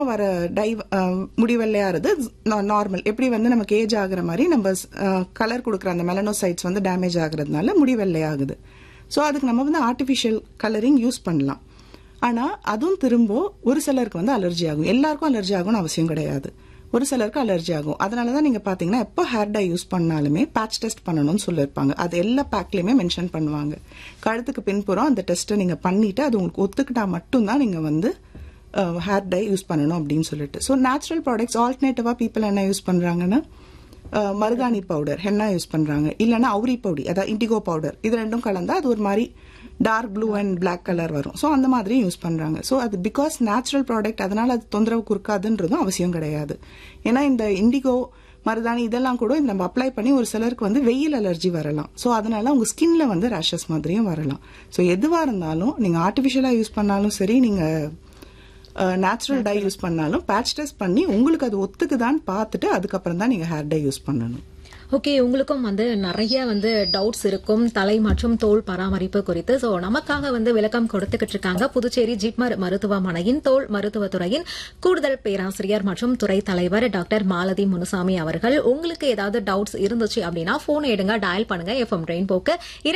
வர டை முடி வெள்ளையாறது நார்மல். எப்படி வந்து நமக்கு ஏஜ் ஆகுற மாதிரி நம்ம கலர் கொடுக்குற அந்த மெலனோசைட்ஸ் வந்து டேமேஜ் ஆகுறதுனால முடி வெள்ளையாகுது. ஸோ அதுக்கு நம்ம வந்து ஆர்டிஃபிஷியல் கலரிங் யூஸ் பண்ணலாம். ஆனால் அதுவும் திரும்ப ஒரு சிலருக்கு வந்து அலர்ஜி ஆகும். எல்லாருக்கும் அலர்ஜி ஆகும்னு அவசியம் கிடையாது. ஒரு சிலருக்கு அலர்ஜி ஆகும். அதனால தான் நீங்கள் பார்த்தீங்கன்னா எப்போ ஹேர் டை யூஸ் பண்ணாலுமே பேட்ச் டெஸ்ட் பண்ணணும்னு சொல்லியிருப்பாங்க. அது எல்லா பேக்லையுமே மென்ஷன் பண்ணுவாங்க. கழுத்துக்கு பின்புறம் அந்த டெஸ்ட்டை நீங்கள் பண்ணிவிட்டு அது உங்களுக்கு ஒத்துக்கிட்டா மட்டும்தான் நீங்கள் வந்து ஹேர் டை யூஸ் பண்ணணும் அப்படின்னு சொல்லிட்டு. ஸோ நேச்சுரல் ப்ராடக்ட்ஸ் ஆல்டர்னேட்டிவாக பீப்புள் என்ன யூஸ் பண்ணுறாங்கன்னா மருதாணி பவுடர், ஹென்னா யூஸ் பண்ணுறாங்க. இல்லைன்னா அவுரி பவுடி, அதாவது இண்டிகோ பவுடர், இது ரெண்டும் கலந்தா அது ஒரு மாதிரி dark blue and black colour வரும். ஸோ அந்த மாதிரி யூஸ் பண்ணுறாங்க. ஸோ அது பிகாஸ் நேச்சுரல் ப்ராடக்ட், அதனால அது தொந்தரவு கொடுக்காதுன்றதும் அவசியம் கிடையாது. ஏன்னா இந்த இண்டிகோ மருதாணி இதெல்லாம் கூட நம்ம அப்ளை பண்ணி ஒரு சிலருக்கு வந்து வெயில் அலர்ஜி வரலாம். ஸோ அதனால உங்க ஸ்கின்ல வந்து ரேஷஸ் மாதிரியும் வரலாம். ஸோ எதுவாக இருந்தாலும் நீங்கள் ஆர்டிஃபிஷியலாக யூஸ் பண்ணாலும் சரி, நீங்கள் நேச்சுரல் டை யூஸ் பண்ணாலும் பேட்ச் டெஸ்ட் பண்ணி உங்களுக்கு அது ஒத்துக்குதான்னு பார்த்துட்டு அதுக்கப்புறம் தான் நீங்கள் ஹேர் டை யூஸ் பண்ணணும். ஓகே, உங்களுக்கும் வந்து நிறைய வந்து டவுட்ஸ் இருக்கும் தலை மற்றும் தோல் பராமரிப்பு குறித்து. சோ நமக்காக வந்து விளக்கம் கொடுத்துக்கிட்டு இருக்காங்க புதுச்சேரி ஜிப்மர் மருத்துவமனையின் தோல் மருத்துவத்துறையின் கூடுதல் பேராசிரியர் மற்றும் துறை தலைவர் டாக்டர் மாலதி முனுசாமி அவர்கள். உங்களுக்கு ஏதாவது டவுட்ஸ் இருந்துச்சு அப்படின்னா போன் எடுங்க, டயல் பண்ணுங்க FM ரெயின்போக்கு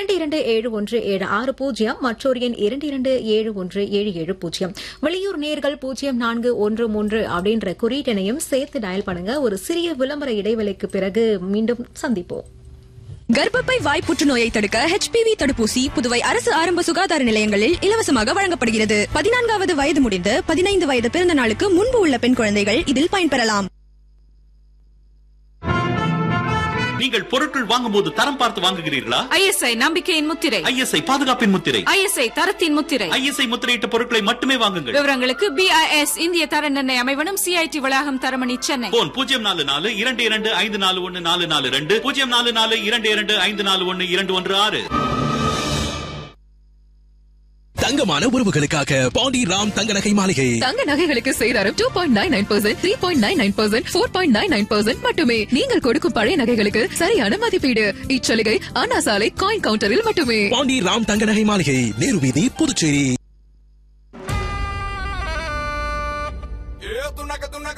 227176 மற்றொரு எண் 227177. வெளியூர் நேர்கள் 0413 அப்படின்ற குறியீட்டெனையும் சேர்த்து டயல் பண்ணுங்க. ஒரு சிறிய விளம்பர இடைவெளிக்கு பிறகு மீண்டும் சந்திப்போம். கர்ப்பப்பை வாய் புற்றுநோயை தடுக்க HPV தடுப்பூசி புதுவை அரசு ஆரம்ப சுகாதார நிலையங்களில் இலவசமாக வழங்கப்படுகிறது. 14வது வயது முடிந்து 15 வயது பிறந்த நாளுக்கு முன்பு உள்ள பெண் குழந்தைகள் இதில் பயன்பெறலாம். நீங்கள் பொருட்கள் வாங்கும்போது தரம் பார்த்து வாங்குகிறீர்களா? ISI நம்பிக்கையின் முத்திரை, ISI பாதுகாப்பின் முத்திரை, ISI தரத்தின் முத்திரை, ISI முத்திரையிட்ட பொருட்களை மட்டுமே வாங்குங்கள். விவரங்களுக்கு BIS இந்திய தர நிர்ணய அமைவனம், CIT வளாகம், தரமணி, சென்னை. போன் 044225414442 044225412116. தங்கமான உறவுகளுக்காக பாண்டி ராம் தங்க நகை மாளிகை. தங்க நகைகளுக்கு சேதாரம் 2.99%, 3.99%, 4.99% மட்டுமே. நீங்கள் கொடுக்கும் பழைய நகைகளுக்கு சரியான மதிப்பீடு. இச்சலுகை அண்ணா சாலை காயின் கவுண்டரில் மட்டுமே. பாண்டி ராம் தங்க நகை மாளிகை, நேரு வீதி, புதுச்சேரி.